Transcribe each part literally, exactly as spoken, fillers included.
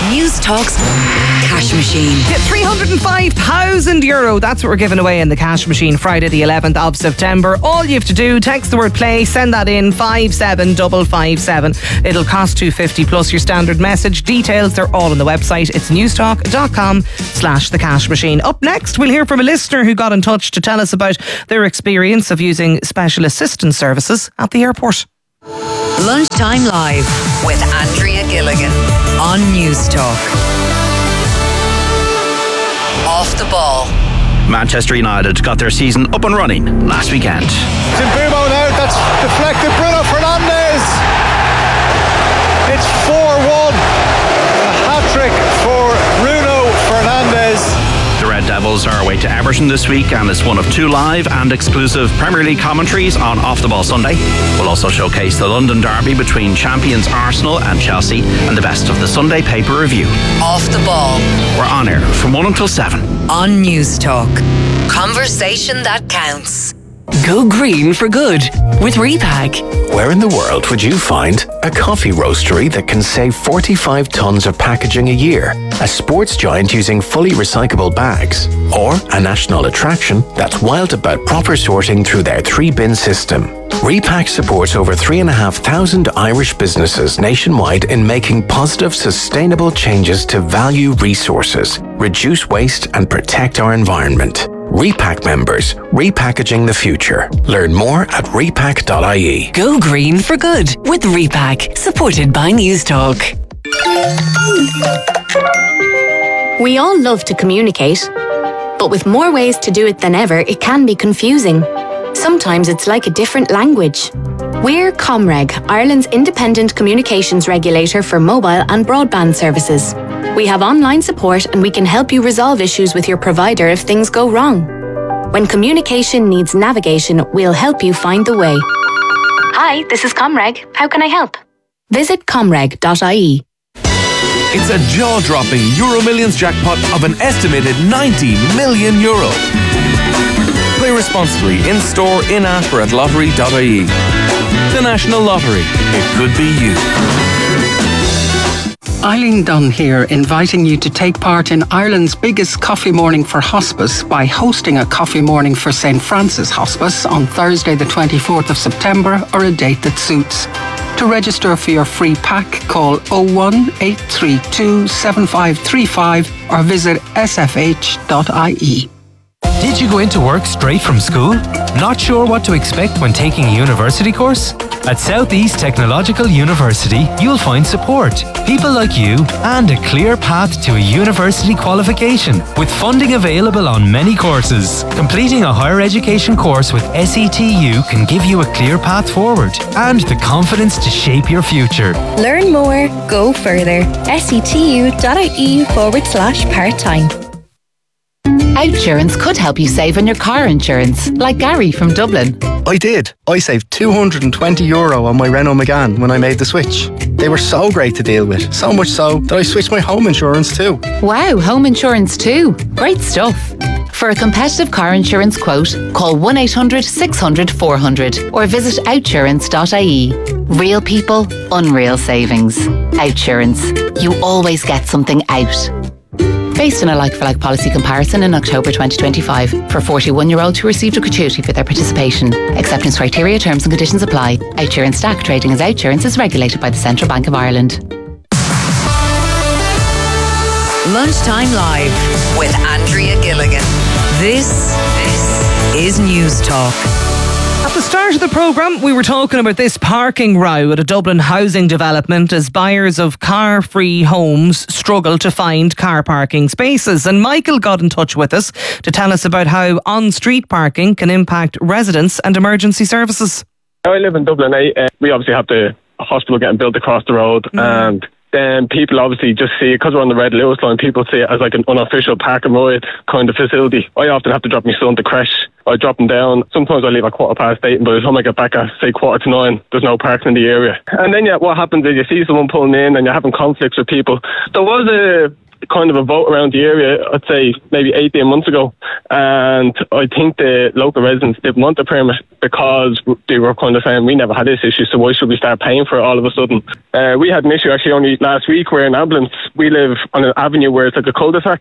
News Talk's Cash Machine. Get three hundred five thousand euro. That's what we're giving away in the Cash Machine Friday the eleventh of September. All you have to do, text the word play, send that in five seven five five seven. It'll cost two hundred fifty plus your standard message. Details, they're all on the website. It's newstalk.com slash the cash machine. Up next, we'll hear from a listener who got in touch to tell us about their experience of using special assistance services at the airport. Lunchtime Live with Andrea Gilligan on News Talk. Off the ball. Manchester United got their season up and running last weekend. It's in Bumo now, that's deflected. Bruno Fernandes. It's four one. A hat-trick for Bruno Fernandes. The Red Devils are away to Everton this week, and it's one of two live and exclusive Premier League commentaries on Off the Ball Sunday. We'll also showcase the London derby between champions Arsenal and Chelsea and the best of the Sunday paper review. Off the Ball. We're on air from one until seven. On News Talk. Conversation that counts. Go green for good with Repack. Where in the world would you find a coffee roastery that can save forty-five tonnes of packaging a year, a sports giant using fully recyclable bags, or a national attraction that's wild about proper sorting through their three-bin system? Repack supports over three and a half thousand Irish businesses nationwide in making positive, sustainable changes to value resources, reduce waste and protect our environment. Repack members, repackaging the future. Learn more at repack dot I E. Go green for good with Repack, supported by News Talk. We all love to communicate, but with more ways to do it than ever, it can be confusing. Sometimes it's like a different language. We're Comreg, Ireland's independent communications regulator for mobile and broadband services. We have online support and we can help you resolve issues with your provider if things go wrong. When communication needs navigation, we'll help you find the way. Hi, this is Comreg. How can I help? Visit comreg dot I E. It's a jaw-dropping Euro Millions jackpot of an estimated ninety million euro. Play responsibly in-store, in-app or at lottery dot I E. The National Lottery. It could be you. Eileen Dunn here, inviting you to take part in Ireland's biggest coffee morning for hospice by hosting a coffee morning for Saint Francis Hospice on Thursday the twenty-fourth of September, or a date that suits. To register for your free pack, call oh one, eight three two, seven five three five or visit s f h dot I E. Did you go into work straight from school? Not sure what to expect when taking a university course? At South East Technological University, you'll find support, people like you, and a clear path to a university qualification, with funding available on many courses. Completing a higher education course with S E T U can give you a clear path forward and the confidence to shape your future. Learn more, go further. S E T U dot I E forward slash part-time. Outsurance could help you save on your car insurance, like Gary from Dublin. I did. I saved two hundred twenty euro on my Renault Megane when I made the switch. They were so great to deal with, so much so that I switched my home insurance too. Wow, home insurance too. Great stuff. For a competitive car insurance quote, call one eight hundred six hundred four hundred or visit outsurance dot I E. Real people, unreal savings. Outsurance. You always get something out. Based on a like-for-like policy comparison in October twenty twenty-five for forty-one-year-olds who received a gratuity for their participation. Acceptance criteria, terms and conditions apply. Outsurance Stack trading as Outsurance is regulated by the Central Bank of Ireland. Lunchtime Live with Andrea Gilligan. This, this is News Talk. At the start of the programme, we were talking about this parking row at a Dublin housing development as buyers of car-free homes struggle to find car parking spaces. And Michael got in touch with us to tell us about how on-street parking can impact residents and emergency services. I live in Dublin. I, uh, we obviously have the hospital getting built across the road, mm. and then people obviously just see it, because we're on the Red Lewis line, people see it as like an unofficial park and ride kind of facility. I often have to drop my son to creche. I drop him down. Sometimes I leave at quarter past eight, and by the time I get back at, say, quarter to nine, there's no parking in the area. And then, yeah, what happens is you see someone pulling in and you're having conflicts with people. There was a kind of a vote around the area, I'd say maybe eighteen months ago, and I think the local residents didn't want the permit because they were kind of saying, we never had this issue, so why should we start paying for it all of a sudden? Uh, we had an issue actually only last week where an ambulance we live on an avenue where it's like a cul-de-sac,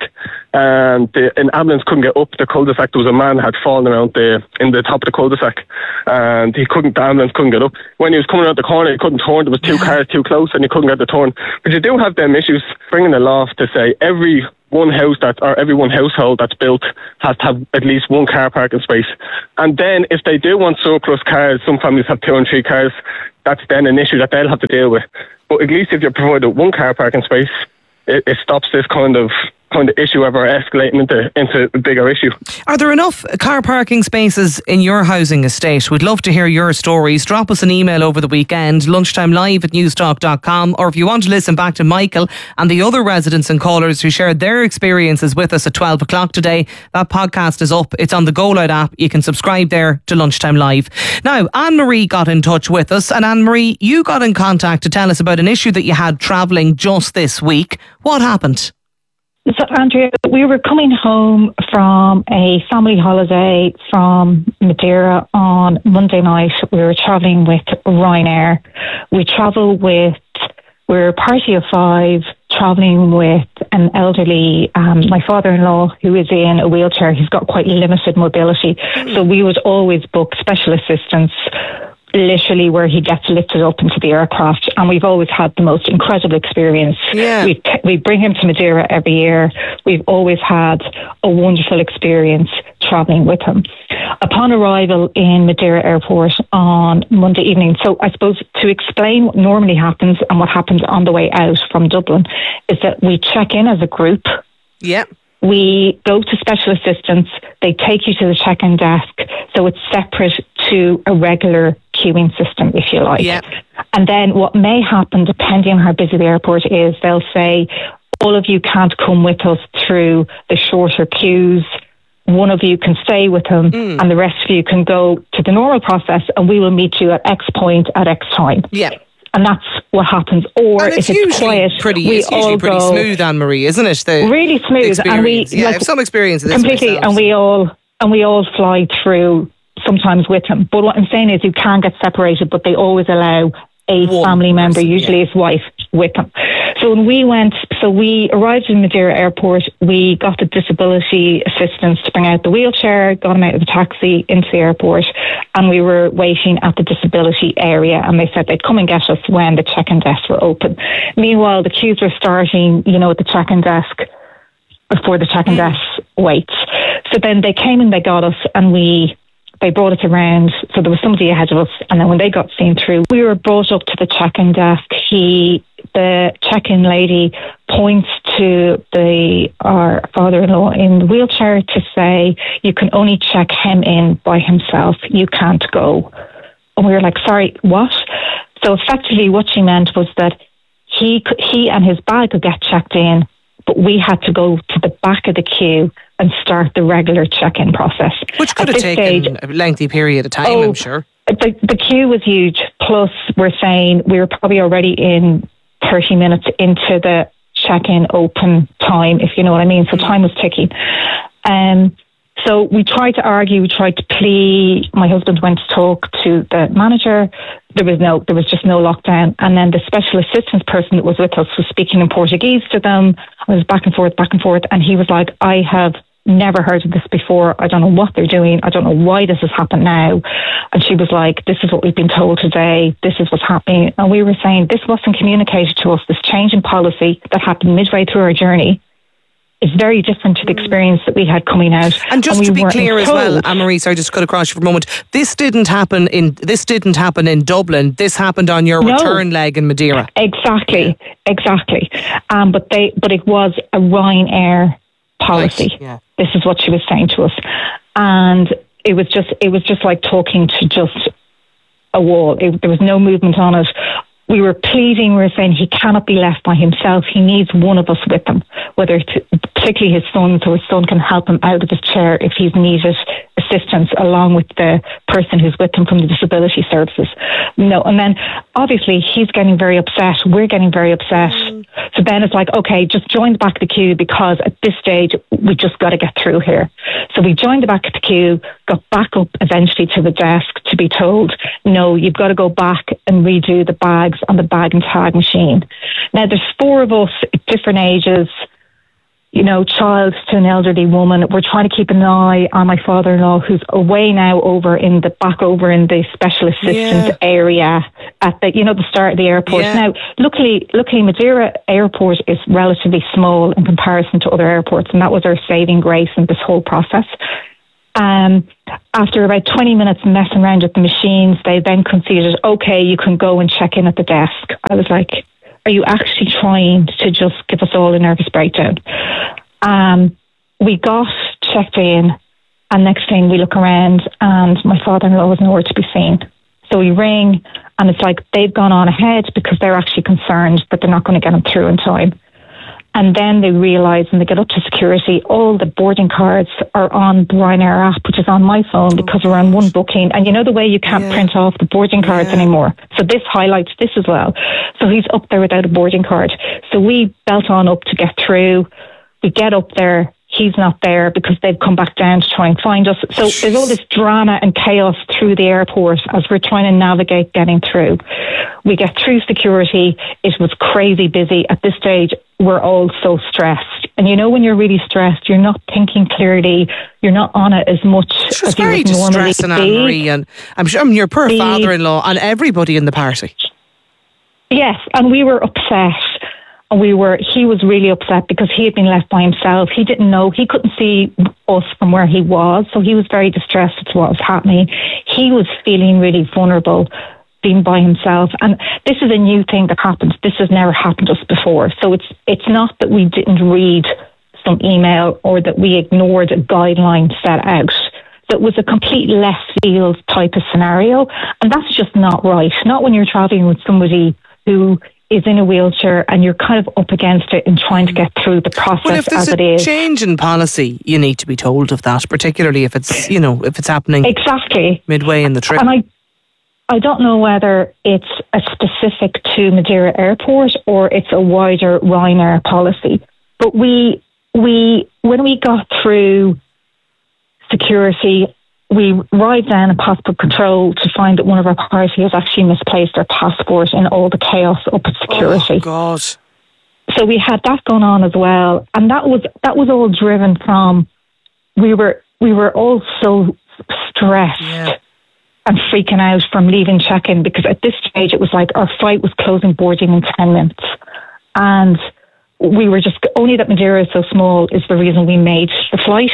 and the, an ambulance couldn't get up the cul-de-sac. There was a man had fallen around the in the top of the cul-de-sac, and he couldn't. The ambulance couldn't get up. When he was coming out the corner, he couldn't turn. There was two cars too close, and he couldn't get the turn. But you do have them issues. Bringing a law to say every one house that or every one household that's built has to have at least one car parking space, and then if they do want surplus cars, some families have two and three cars. That's then an issue that they'll have to deal with. But at least if you're provided one car parking space, it, it stops this kind of kind of issue ever escalating into into a bigger issue. Are there enough car parking spaces in your housing estate? We'd love to hear your stories. Drop us an email over the weekend, lunchtime live at newstalk dot com, or if you want to listen back to Michael and the other residents and callers who shared their experiences with us at twelve o'clock today, that podcast is up. It's on the Go Loud app. You can subscribe there to Lunchtime Live. Now, Anne-Marie got in touch with us, and Anne-Marie, you got in contact to tell us about an issue that you had travelling just this week. What happened? So, Andrea, we were coming home from a family holiday from Madeira on Monday night. We were travelling with Ryanair. We travel with, we're a party of five, travelling with an elderly, um, my father-in-law, who is in a wheelchair. He's got quite limited mobility. Mm. So we would always book special assistance, literally where he gets lifted up into the aircraft, and we've always had the most incredible experience. Yeah. We we bring him to Madeira every year. We've always had a wonderful experience travelling with him. Upon arrival in Madeira Airport on Monday evening, so I suppose to explain what normally happens and what happens on the way out from Dublin is that we check in as a group. Yeah. We go to special assistance. They take you to the check-in desk, so it's separate to a regular queuing system, if you like. Yeah. And then what may happen, depending on how busy the airport is, they'll say, all of you can't come with us through the shorter queues. One of you can stay with him, mm. and the rest of you can go to the normal process, and we will meet you at X point at X time. Yeah. And that's what happens. Or and it's if it's quiet, pretty, we it's all usually pretty go, smooth, Anne-Marie, isn't it? The, really smooth, the and we yeah, like, I have some experience of this completely, myself. and we all and we all fly through sometimes with him. But what I'm saying is, you can get separated, but they always allow a One family member, person, usually yeah. his wife, with him. So when we went, so we arrived in Madeira Airport, we got the disability assistance to bring out the wheelchair, got him out of the taxi into the airport, and we were waiting at the disability area, and they said they'd come and get us when the check-in desks were open. Meanwhile, the queues were starting, you know, at the check-in desk before the check-in mm. desk waits. So then they came and they got us, and we they brought us around, so there was somebody ahead of us, and then when they got seen through, we were brought up to the check-in desk. He, the check-in lady points to the our father-in-law in the wheelchair to say, you can only check him in by himself, you can't go. And we were like, sorry, what? So effectively what she meant was that he he and his bag could get checked in, but we had to go to the back of the queue and start the regular check-in process. Which could At have this taken stage, a lengthy period of time, oh, I'm sure. The, the queue was huge. Plus, we're saying we were probably already in thirty minutes into the check-in open time, if you know what I mean. So time was ticking. Um, so we tried to argue, we tried to plead. My husband went to talk to the manager. There was no, there was just no lockdown. And then the special assistance person that was with us was speaking in Portuguese to them. I was back and forth, back and forth. And he was like, I have never heard of this before. I don't know what they're doing. I don't know why this has happened now. And she was like, this is what we've been told today. This is what's happening. And we were saying, this wasn't communicated to us. This change in policy that happened midway through our journey is very different to the experience that we had coming out. And just and to we be clear as told. well, Anne-Marie, sorry, just cut across you for a moment. This didn't happen in this didn't happen in Dublin. This happened on your No. return leg in Madeira. Exactly, exactly. Um, but they, but it was a Ryanair policy. Right. Yeah. This is what she was saying to us, and it was just, it was just like talking to just a wall. It, there was no movement on it. We were pleading, we were saying he cannot be left by himself. He needs one of us with him, whether it's particularly his son, so his son can help him out of his chair if he's needed assistance, along with the person who's with him from the disability services. No, and then obviously he's getting very upset. We're getting very upset. So then it's like, okay, just join the back of the queue because at this stage, we just got to get through here. So we joined the back of the queue, got back up eventually to the desk to be told, no, you've got to go back and redo the bags on the bag and tag machine. Now, there's four of us at different ages, you know, child to an elderly woman. We're trying to keep an eye on my father-in-law, who's away now over in the back over in the special assistance yeah. area at the, you know, the start of the airport. Yeah. Now, luckily, luckily Madeira Airport is relatively small in comparison to other airports, and that was our saving grace in this whole process. Um, after about twenty minutes messing around with the machines, they then conceded, okay, you can go and check in at the desk. I was like, are you actually trying to just give us all a nervous breakdown? Um, we got checked in, and next thing we look around, and my father-in-law was nowhere to be seen. So we ring, and it's like they've gone on ahead because they're actually concerned that they're not going to get him through in time. And then they realise when they get up to security, all the boarding cards are on the Ryanair app, which is on my phone because we're on one booking. And you know the way you can't yeah. print off the boarding cards yeah. anymore. So this highlights this as well. So he's up there without a boarding card. So we belt on up to get through. We get up there. He's not there because they've come back down to try and find us. So there's all this drama and chaos through the airport as we're trying to navigate getting through. We get through security. It was crazy busy. At this stage, we're all so stressed. And you know, when you're really stressed, you're not thinking clearly. You're not on it as much it's as very you would normally distressing, be. Anne-Marie, and I'm sure I mean, your poor The- father-in-law and everybody in the party. Yes, and we were upset. And we were, he was really upset because he had been left by himself. He didn't know, he couldn't see us from where he was. So he was very distressed as to what was happening. He was feeling really vulnerable being by himself. And this is a new thing that happened. This has never happened to us before. So it's, it's not that we didn't read some email or that we ignored a guideline set out. That was a complete left field type of scenario. And that's just not right. Not when you're traveling with somebody who is in a wheelchair and you're kind of up against it and trying to get through the process Well, if there's as it a is. change in policy, you need to be told of that, particularly if it's, you know, if it's happening exactly midway in the trip. And I, I don't know whether it's a specific to Madeira Airport or it's a wider Ryanair policy. But we, we, when we got through security, we arrived down at passport control to find that one of our party has actually misplaced their passport in all the chaos up at security. Oh, God. So we had that going on as well. And that was that was all driven from we were we were all so stressed yeah. and freaking out from leaving check-in because at this stage it was like our flight was closing boarding in ten minutes. And we were just only that Madeira is so small is the reason we made the flight.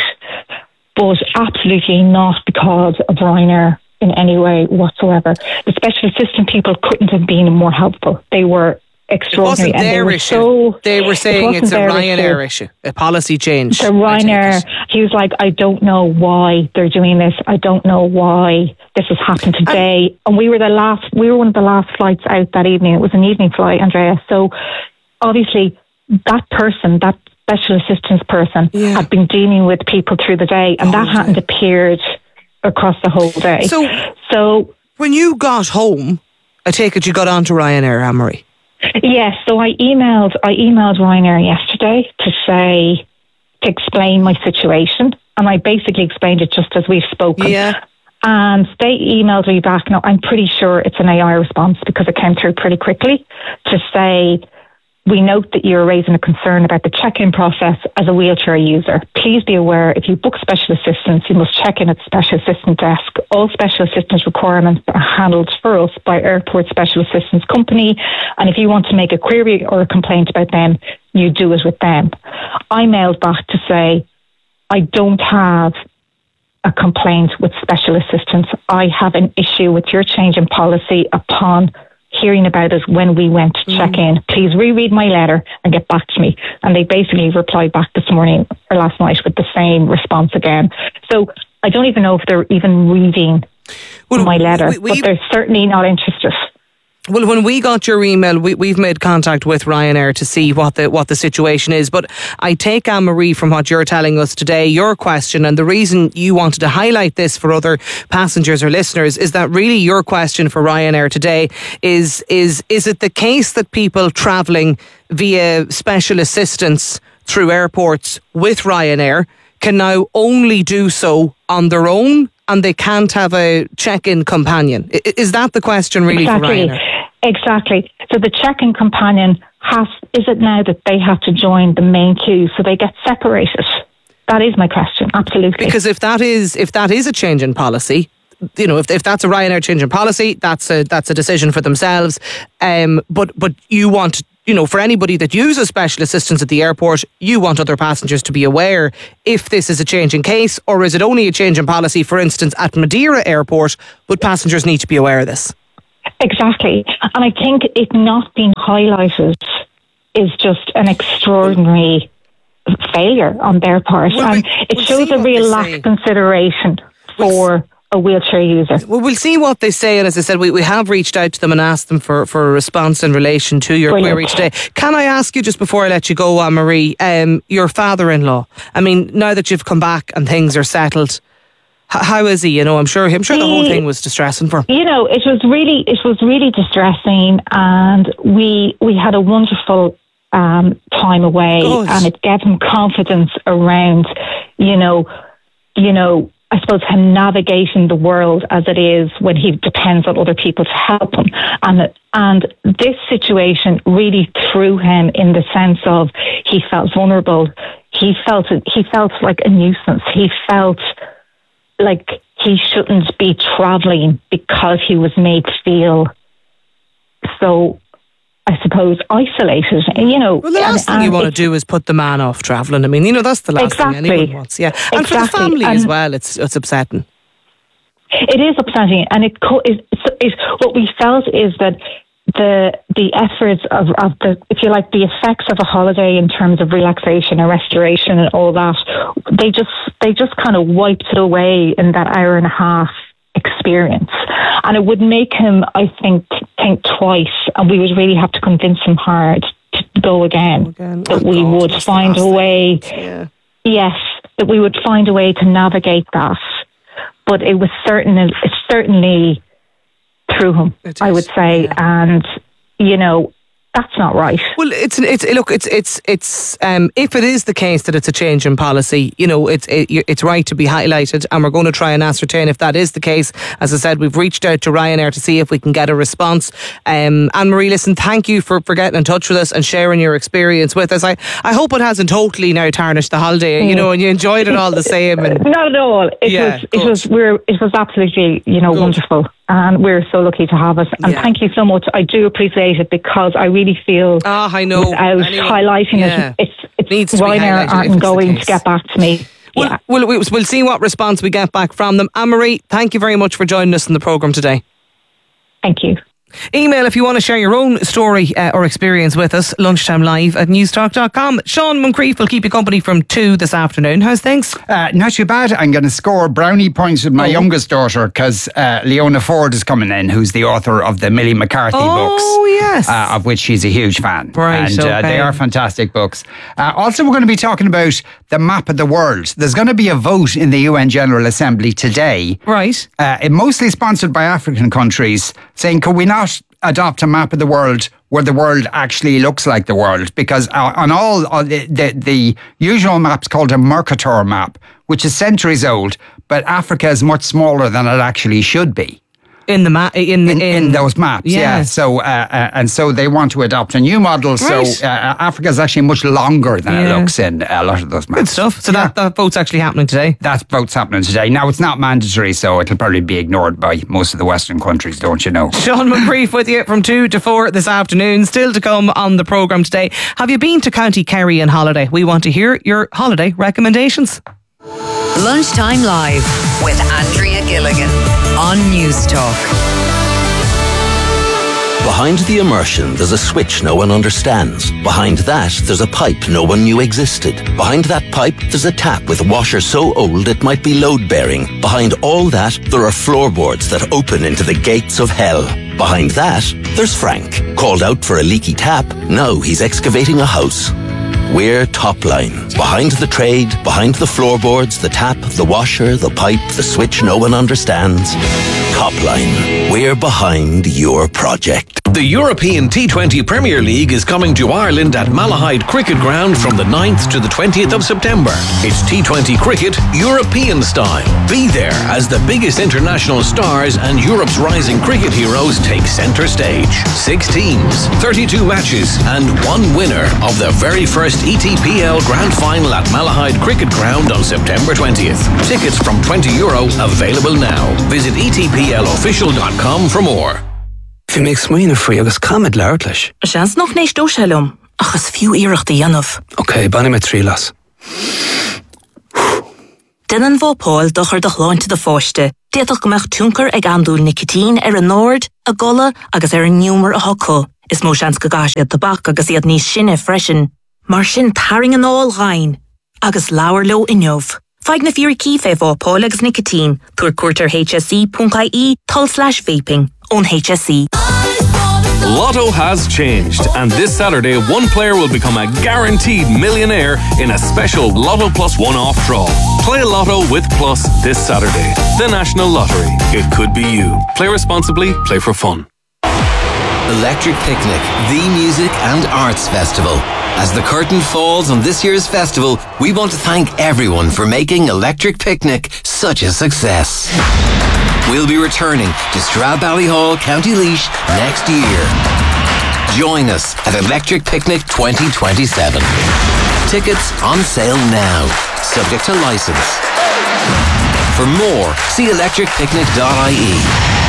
But absolutely not because of Ryanair in any way whatsoever. The special assistant people couldn't have been more helpful. They were extraordinary. It wasn't their and they issue. Were so, they were saying it it's a Ryanair issue. issue, a policy change. The Ryanair, he was like, I don't know why they're doing this. I don't know why this has happened today. And, and we were the last, we were one of the last flights out that evening. It was an evening flight, Andrea. So obviously that person, that special assistance person yeah. had been dealing with people through the day and oh, that hadn't day. appeared across the whole day. So, so when you got home, I take it you got onto Ryanair, Anne-Marie? Yes, so I emailed I emailed Ryanair yesterday to say, to explain my situation, and I basically explained it just as we've spoken. Yeah. And they emailed me back. Now, I'm pretty sure it's an A I response because it came through pretty quickly to say, we note that you're raising a concern about the check-in process as a wheelchair user. Please be aware, if you book special assistance, you must check in at the special assistant desk. All special assistance requirements are handled for us by Airport Special Assistance Company. And if you want to make a query or a complaint about them, you do it with them. I mailed back to say, I don't have a complaint with special assistance. I have an issue with your change in policy upon hearing about it when we went to check in. Please reread my letter and get back to me. And they basically replied back this morning or last night with the same response again. So I don't even know if they're even reading well, my letter, we, we, but they're certainly not interested. Well, when we got your email, we, we've made contact with Ryanair to see what the what the situation is. But I take, Anne-Marie, from what you're telling us today, your question, and the reason you wanted to highlight this for other passengers or listeners is that really your question for Ryanair today is, is, is it the case that people travelling via special assistance through airports with Ryanair can now only do so on their own and they can't have a check-in companion? Is that the question really exactly. for Ryanair? Exactly. So the check-in companion has, is it now that they have to join the main queue so they get separated? That is my question, absolutely. Because if that is if that is a change in policy, you know, if if that's a Ryanair change in policy, that's a that's a decision for themselves. Um, but but you want, you know, for anybody that uses special assistance at the airport, you want other passengers to be aware if this is a change in case, or is it only a change in policy, for instance, at Madeira Airport, but passengers need to be aware of this? Exactly. And I think it not being highlighted is just an extraordinary failure on their part. Well, and we, it we'll shows a real lack of consideration for a wheelchair user. Well, we'll see what they say. And as I said, we, we have reached out to them and asked them for, for a response in relation to your Brilliant. query today. Can I ask you, just before I let you go, Anne-Marie, um, your father-in-law, I mean, now that you've come back and things are settled, how is he? You know, I'm sure I'm sure the whole thing was distressing for him. You know, it was really it was really distressing, and we we had a wonderful um, time away, Good. and it gave him confidence around, you know, you know, I suppose him navigating the world as it is when he depends on other people to help him, and and this situation really threw him in the sense of he felt vulnerable, he felt he felt like a nuisance, he felt like he shouldn't be travelling because he was made to feel so, I suppose, isolated. And, you know, well, the last and, thing you and want to do is put the man off travelling. I mean, you know, that's the last exactly. thing anyone wants. Yeah, and exactly. for the family and as well, it's it's upsetting. It is upsetting, and it, co- it, it what we felt is that the the efforts of, of the, if you like, the effects of a holiday in terms of relaxation and restoration and all that, they just they just kind of wiped it away in that hour and a half experience, and it would make him, I think, think twice, and we would really have to convince him hard to go again. Go again. That oh we God, would find a way. Yeah. Yes, that we would find a way to navigate that, but it was certainly it's certainly. through him, I would say, yeah. And you know, that's not right. Well, it's it's look, it's it's it's um, if it is the case that it's a change in policy, you know, it's it, it's right to be highlighted, and we're going to try and ascertain if that is the case. As I said, we've reached out to Ryanair to see if we can get a response. Um, Anne-Marie, listen, thank you for, for getting in touch with us and sharing your experience with us. I, I hope it hasn't totally now tarnished the holiday, you know, and you enjoyed it all the same. And not at all. It yeah, was it was we're it was absolutely, you know, good. Wonderful. And we're so lucky to have us. And yeah. Thank you so much. I do appreciate it, because I really feel oh, I know. without anyway, highlighting yeah. it, it's, it's needs to Ryanair aren't going to get back to me. We'll, yeah. we'll, we'll, we'll see what response we get back from them. Anne-Marie, thank you very much for joining us in the programme today. Thank you. Email if you want to share your own story uh, or experience with us, lunchtime live at newstalk dot com. Sean Moncrief will keep you company from two this afternoon. How's things? Uh, not too bad. I'm going to score brownie points with my oh. youngest daughter, because uh, Leona Ford is coming in, who's the author of the Millie McCarthy oh, books. Oh, yes. Uh, of which she's a huge fan. Right, and uh, okay. they are fantastic books. Uh, also, we're going to be talking about the map of the world. There's going to be a vote in the U N General Assembly today. Right. Uh, it mostly sponsored by African countries, saying, could we not adopt a map of the world where the world actually looks like the world? Because uh, on all uh, the, the the usual map's called a Mercator map, which is centuries old, but Africa is much smaller than it actually should be. In the ma- in, in, in in those maps, yes. yeah. So uh, uh, and so they want to adopt a new model. Right. So uh, Africa is actually much longer than yeah. it looks in a lot of those maps. Good stuff. So yeah. that, that vote's actually happening today? That vote's happening today. Now, it's not mandatory, so it'll probably be ignored by most of the Western countries, don't you know? Sean Moncrief with you from two to four this afternoon. Still to come on the programme today. Have you been to County Kerry on holiday? We want to hear your holiday recommendations. Lunchtime Live with Andrea Gilligan on Newstalk. Behind the immersion, there's a switch no one understands. Behind that, there's a pipe no one knew existed. Behind that pipe, there's a tap with a washer so old it might be load-bearing. Behind all that, there are floorboards that open into the gates of hell. Behind that, there's Frank. Called out for a leaky tap, now he's excavating a house. We're Topline. Behind the trade, behind the floorboards, the tap, the washer, the pipe, the switch no one understands. Topline. We're behind your project. The European T twenty Premier League is coming to Ireland at Malahide Cricket Ground from the ninth to the twentieth of September. It's T twenty cricket European style. Be there as the biggest international stars and Europe's rising cricket heroes take centre stage. Six teams, thirty-two matches and one winner of the very first E T P L Grand Final at Malahide Cricket Ground on September twentieth. Tickets from twenty euro available now. Visit e t p l official dot com for more. Fi mé smaoine faoi agus camid leabhart leis. Seans noch nééis dóselumm, achas fiú iireachta dhéanamh. Ok, banna me trí las. Den an bhópáil dochar do chláinte do fáiste. Déadach gomach túncar ag andúil nicotín ar an nóir, a gola agus ar an nniúmar a hoco. Is mó seans go gáisiad tabach agus iad níos sinne freisin. Mar sin taring an áil ghain, agus leabhar leo inneomh. Feig na fíorí cífe bhópáil agus nicotín, tuair cuairtear h s e dot i e tal slash vaping on H S E. Lotto has changed, and this Saturday, one player will become a guaranteed millionaire in a special Lotto Plus one-off draw. Play Lotto with Plus this Saturday. The National Lottery. It could be you. Play responsibly. Play for fun. Electric Picnic, the music and arts festival. As the curtain falls on this year's festival, we want to thank everyone for making Electric Picnic such a success. We'll be returning to Stradbally County Laois next year. Join us at Electric Picnic twenty twenty-seven. Tickets on sale now, subject to licence. For more, see electric picnic dot i e.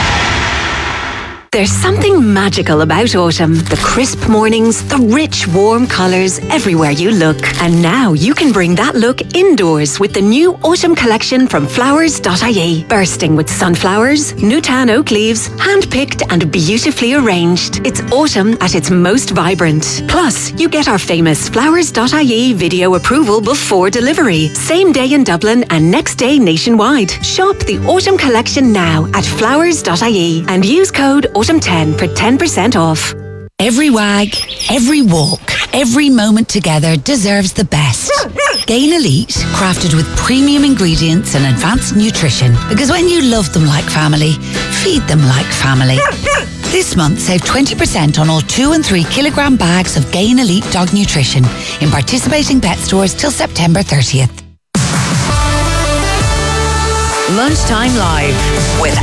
There's something magical about autumn. The crisp mornings, the rich, warm colours everywhere you look. And now you can bring that look indoors with the new autumn collection from flowers dot i e. Bursting with sunflowers, Nutan oak leaves, hand-picked and beautifully arranged. It's autumn at its most vibrant. Plus, you get our famous flowers dot i e video approval before delivery. Same day in Dublin and next day nationwide. Shop the autumn collection now at flowers dot i e and use code autumn ten for ten percent off. Every wag, every walk, every moment together deserves the best. Gain Elite, crafted with premium ingredients and advanced nutrition. Because when you love them like family, feed them like family. This month, save twenty percent on all two and three kilogram bags of Gain Elite dog nutrition in participating pet stores till September thirtieth. Lunchtime Live with